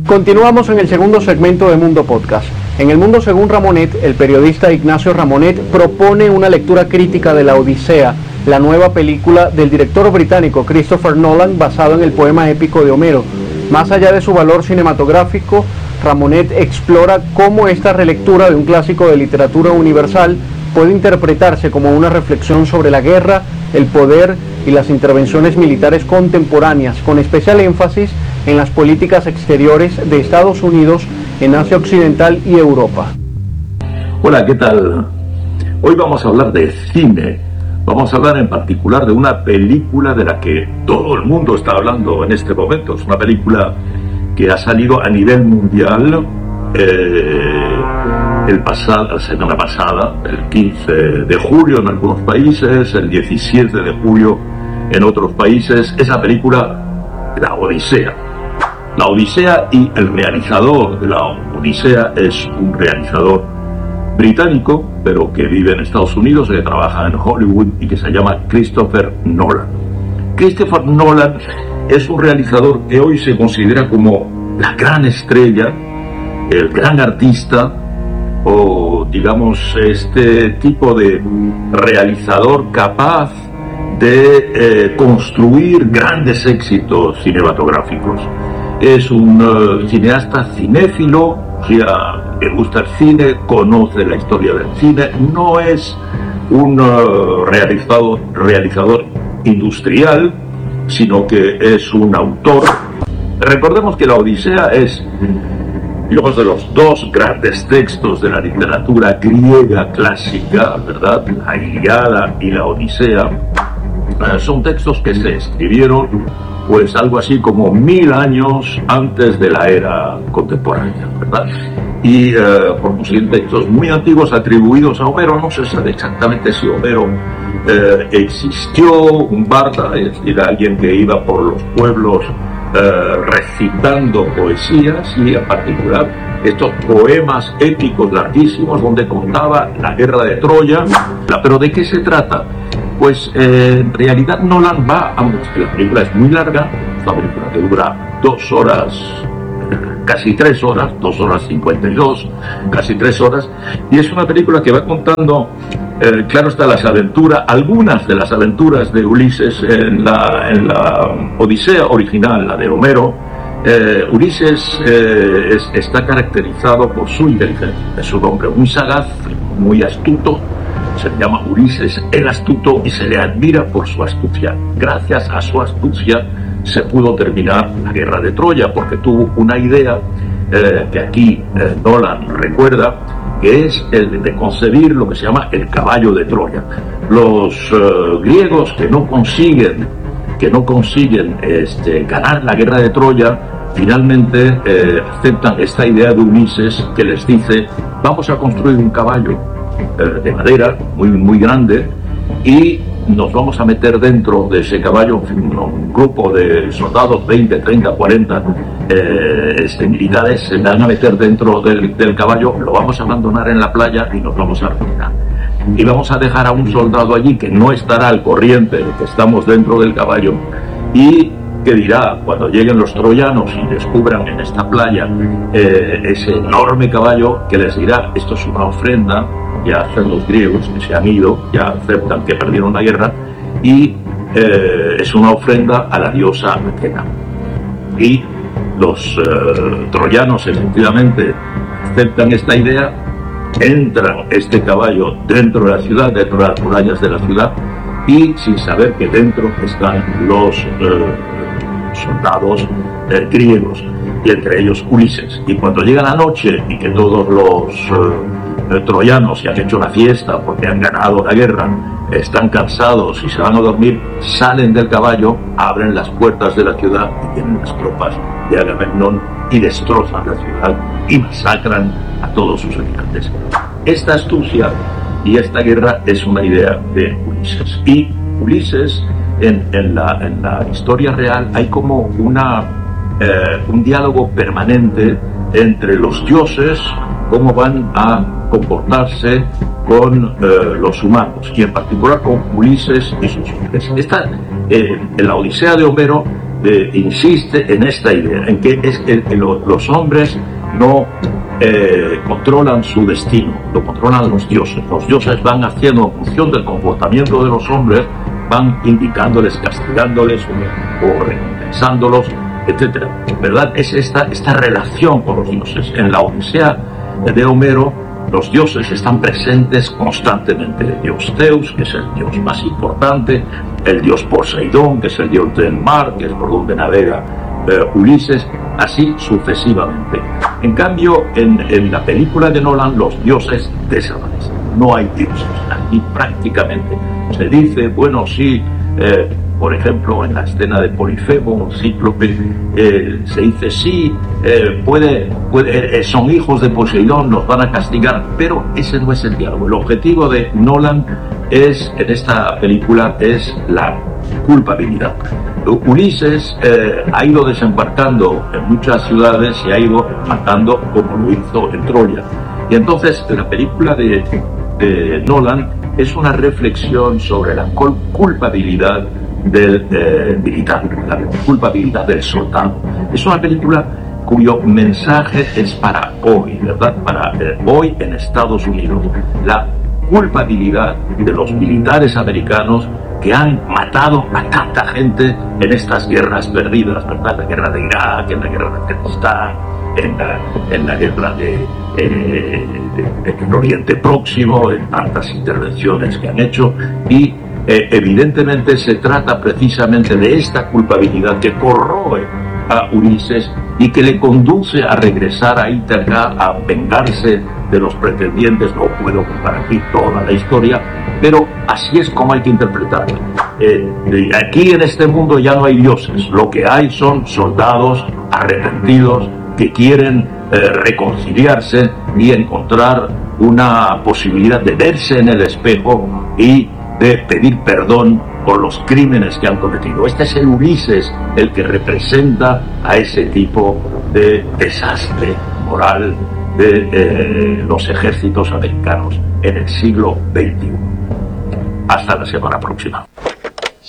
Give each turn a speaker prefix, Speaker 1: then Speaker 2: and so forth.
Speaker 1: Continuamos en el segundo segmento de Mundo Podcast. En el Mundo según Ramonet, el periodista Ignacio Ramonet propone una lectura crítica de La Odisea, la nueva película del director británico Christopher Nolan basado en el poema épico de Homero. Más allá de su valor cinematográfico, Ramonet explora cómo esta relectura de un clásico de literatura universal puede interpretarse como una reflexión sobre la guerra, el poder y las intervenciones militares contemporáneas, con especial énfasis en las políticas exteriores de Estados Unidos en Asia Occidental y Europa.
Speaker 2: Hola, ¿qué tal? Hoy vamos a hablar de cine. Vamos a hablar en particular de una película de la que todo el mundo está hablando en este momento. Es una película que ha salido a nivel mundial la semana pasada, el 15 de julio en algunos países, el 17 de julio en otros países. Esa película, La Odisea. La Odisea, y el realizador de La Odisea es un realizador británico, pero que vive en Estados Unidos, que trabaja en Hollywood y que se llama Christopher Nolan. Christopher Nolan es un realizador que hoy se considera como la gran estrella, el gran artista, o digamos este tipo de realizador capaz de construir grandes éxitos cinematográficos. Es un cineasta cinéfilo, ya le gusta el cine, conoce la historia del cine, no es un realizador industrial, sino que es un autor. Recordemos que La Odisea es, digamos, de los dos grandes textos de la literatura griega clásica, ¿verdad? La Ilíada y la Odisea. Son textos que se escribieron pues algo así como 1000 años antes de la era contemporánea, ¿verdad? Y por consiguiente textos muy antiguos atribuidos a Homero. No se sabe exactamente si Homero existió, un barda, es decir, alguien que iba por los pueblos recitando poesías, y en particular estos poemas épicos larguísimos donde contaba la guerra de Troya. Pero ¿de qué se trata? Pues en realidad Nolan va a mostrar. La película es muy larga, es una película que dura 2 horas, casi 3 horas, 2 horas 52, casi 3 horas, y es una película que va contando, claro está, las aventuras, algunas de las aventuras de Ulises en la Odisea original, la de Homero. Ulises está caracterizado por su inteligencia, es un hombre muy sagaz, muy astuto. Se le llama Ulises el astuto y se le admira por su astucia. Gracias a su astucia se pudo terminar la guerra de Troya, porque tuvo una idea que aquí Nolan recuerda, que es el de concebir lo que se llama el caballo de Troya. Los griegos que no consiguen ganar la guerra de Troya, finalmente aceptan esta idea de Ulises, que les dice: vamos a construir un caballo de madera muy grande, y nos vamos a meter dentro de ese caballo, un grupo de soldados, 20, 30, 40 militares, se van a meter dentro del caballo, lo vamos a abandonar en la playa y nos vamos a retirar. Y vamos a dejar a un soldado allí que no estará al corriente de que estamos dentro del caballo, y que dirá cuando lleguen los troyanos y descubran en esta playa ese enorme caballo, que les dirá: esto es una ofrenda. Ya hacen los griegos que se han ido, ya aceptan que perdieron la guerra, y es una ofrenda a la diosa Athena. Y los troyanos efectivamente aceptan esta idea, entran este caballo dentro de la ciudad, dentro de las murallas de la ciudad, y sin saber que dentro están los soldados griegos, y entre ellos Ulises. Y cuando llega la noche y que todos los troyanos, que han hecho una fiesta porque han ganado la guerra, están cansados y se van a dormir, salen del caballo, abren las puertas de la ciudad y vienen las tropas de Agamenón y destrozan la ciudad y masacran a todos sus habitantes. Esta astucia y esta guerra es una idea de Ulises. Y Ulises, en la historia real, hay como un diálogo permanente entre los dioses, cómo van a comportarse con los humanos, y en particular con Ulises y sus hombres. En la Odisea de Homero insiste en esta idea, en que los hombres no controlan su destino, lo controlan los dioses. Los dioses van haciendo, en función del comportamiento de los hombres, van indicándoles, castigándoles o recompensándolos, etcétera. ¿Verdad? Es esta relación con los dioses. En la Odisea de Homero, los dioses están presentes constantemente. El dios Zeus, que es el dios más importante, el dios Poseidón, que es el dios del mar, que es por donde navega Ulises, así sucesivamente. En cambio, en la película de Nolan, los dioses desaparecen. No hay dioses aquí prácticamente. Se dice, bueno, sí, por ejemplo, en la escena de Polifemo, un cíclope, se dice, sí, son hijos de Poseidón, los van a castigar, pero ese no es el diálogo. El objetivo de Nolan en esta película es la culpabilidad. Ulises ha ido desembarcando en muchas ciudades y ha ido matando como lo hizo en Troya. Y entonces la película de Nolan es una reflexión sobre la culpabilidad del militar, la culpabilidad del soldado. Es una película cuyo mensaje es para hoy, ¿verdad? Para hoy en Estados Unidos. La culpabilidad de los militares americanos que han matado a tanta gente en estas guerras perdidas, ¿verdad? La guerra de Irak, en la guerra de Afganistán, en la guerra del Oriente Próximo, en tantas intervenciones que han hecho, y evidentemente se trata precisamente de esta culpabilidad que corroe a Ulises y que le conduce a regresar a Ítaca a vengarse de los pretendientes. No puedo contar aquí toda la historia, pero así es como hay que interpretarla. Aquí en este mundo ya no hay dioses, lo que hay son soldados arrepentidos que quieren reconciliarse y encontrar una posibilidad de verse en el espejo y de pedir perdón por los crímenes que han cometido. Este es el Ulises el que representa a ese tipo de desastre moral de los ejércitos americanos en el siglo XXI. Hasta la semana próxima.